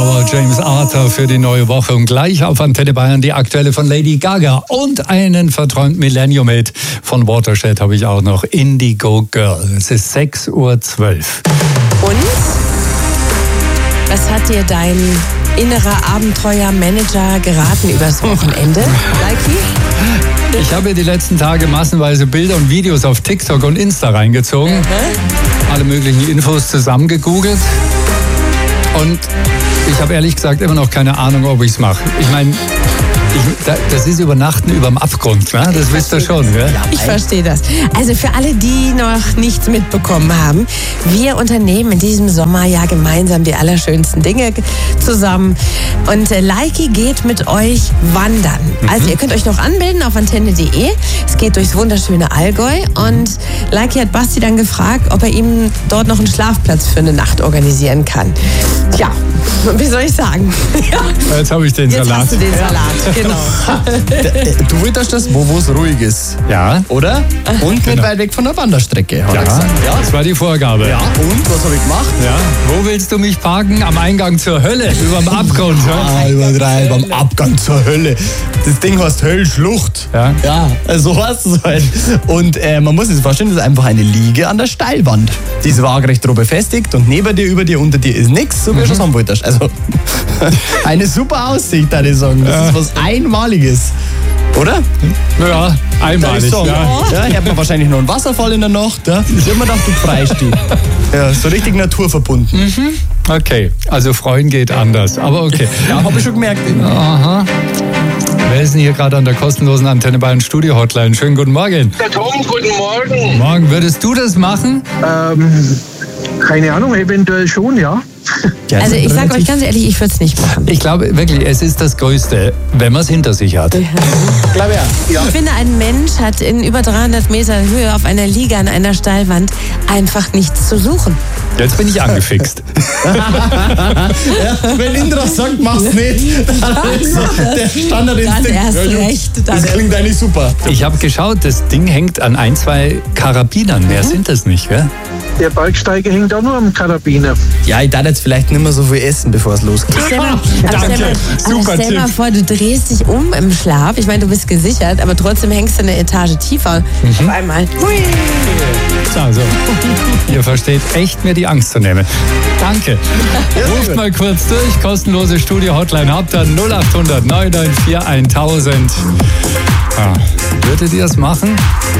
James Arthur für die neue Woche und gleich auf Antenne Bayern die aktuelle von Lady Gaga und einen verträumten Millennium-Hit von Watershed habe ich auch noch, Indigo Girl. Es ist 6:12 Uhr. Und? Was hat dir dein innerer Abenteuermanager geraten übers Wochenende, Leiki? Ich habe mir die letzten Tage massenweise Bilder und Videos auf TikTok und Insta reingezogen. Alle möglichen Infos zusammengegoogelt. Und ich habe ehrlich gesagt immer noch keine Ahnung, ob ich es mache. Ich meine, das ist Übernachten überm Abgrund, ne? Das wisst ihr schon, gell? Ich verstehe das. Also für alle, die noch nichts mitbekommen haben, wir unternehmen in diesem Sommer ja gemeinsam die allerschönsten Dinge zusammen. Und Leiki geht mit euch wandern. Also ihr könnt euch noch anmelden auf antenne.de. Es geht durchs wunderschöne Allgäu. Und Leiki hat Basti dann gefragt, ob er ihm dort noch einen Schlafplatz für eine Nacht organisieren kann. Tja, wie soll ich sagen? Jetzt habe ich den Jetzt Salat. hast du den Salat, genau. Du willst das, wo es ruhig ist. Ja. Oder? Und nicht weit weg von der Wanderstrecke, hat er gesagt. Ja, das war die Vorgabe. Ja, und was habe ich gemacht? Ja. Wo willst du mich parken? Am Eingang zur Hölle, überm Abgrund. Ja? Übertreib, am Abgang zur Hölle. Das Ding heißt Höllschlucht. Ja. Ja, so heißt es halt. Und man muss sich das vorstellen, das ist einfach eine Liege an der Steilwand. Die ist waagerecht drauf befestigt und neben dir, über dir, unter dir ist nichts, so wie du es haben wolltest. Also eine super Aussicht, würde ich sagen. Das ist was Einmaliges. Oder? Ja, einmalig. Ja. Ja, hört man wahrscheinlich noch einen Wasserfall in der Nacht. Ja. Ich hab mir gedacht, du freust dich. Ja, so richtig naturverbunden. Okay, also freuen geht anders, aber okay. Ja, habe ich schon gemerkt. Aha. Wer ist denn hier gerade an der kostenlosen Antenne Bayern Studio Hotline? Schönen guten Morgen. Der Tom, guten Morgen. Morgen, würdest du das machen? Keine Ahnung, eventuell schon, ja. Also ich sage euch ganz ehrlich, ich würde es nicht machen. Ich glaube wirklich, es ist das Größte, wenn man es hinter sich hat. Glaube ja. Ich finde, ein Mensch hat in über 300 Metern Höhe auf einer Liege an einer Steilwand einfach nichts zu suchen. Jetzt bin ich angefixt. Ja, wenn Indra sagt, mach's nicht, dann ist der Standardinstinkt. Dann erst recht. Das klingt eigentlich super. Ich habe geschaut, das Ding hängt an 1, 2 Karabinern. Mehr sind das nicht, gell? Der Bergsteiger hängt auch nur am Karabiner. Ja, ich darf jetzt vielleicht nicht mehr so viel essen, bevor es losgeht. Danke, super stell mal Tipp. vor, du drehst dich um im Schlaf. Ich meine, du bist gesichert, aber trotzdem hängst du eine Etage tiefer. Auf einmal. Hui. Also, ihr versteht echt, mir die Angst zu nehmen. Danke. Ruft mal kurz durch, kostenlose Studio-Hotline habt ihr 0800 994 1000. Ja, würdet ihr es machen?